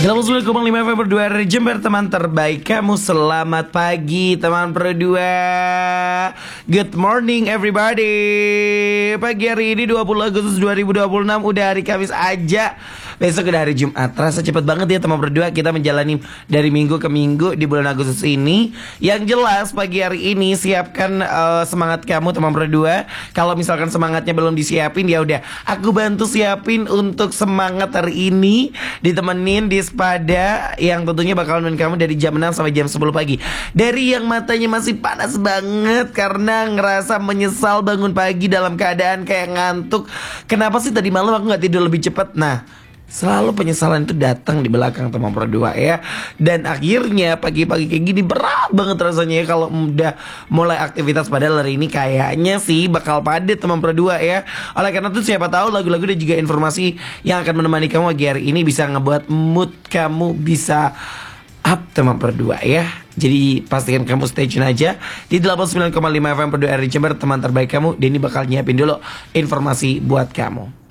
89,5 FM berdua dari Jember, teman terbaik kamu. Selamat pagi teman berdua. Good morning everybody. Pagi hari ini 20 Agustus 2026, udah hari Kamis aja. Besok udah hari Jumat. Terasa cepet banget ya teman berdua, kita menjalani dari minggu ke minggu di bulan Agustus ini. Yang jelas pagi hari ini siapkan semangat kamu teman berdua. Kalau misalkan semangatnya belum disiapin, ya udah aku bantu siapin untuk semangat hari ini. Ditemenin di Spada yang tentunya bakal nemenin kamu dari jam 6 sampai jam 10 pagi. Dari yang matanya masih panas banget karena ngerasa menyesal bangun pagi dalam keadaan kayak ngantuk. Kenapa sih tadi malam aku gak tidur lebih cepat? Nah, selalu penyesalan itu datang di belakang teman berdua ya. Dan akhirnya pagi-pagi kayak gini berat banget rasanya ya kalau udah mulai aktivitas. Padahal hari ini kayaknya sih bakal padat teman berdua ya. Oleh karena itu siapa tahu lagu-lagu dan juga informasi yang akan menemani kamu pagi hari ini bisa ngebuat mood kamu bisa up teman berdua ya. Jadi pastikan kamu stay tune aja di 89,5 FM berdua dari Jember, teman terbaik kamu. Denny bakal nyiapin dulu informasi buat kamu.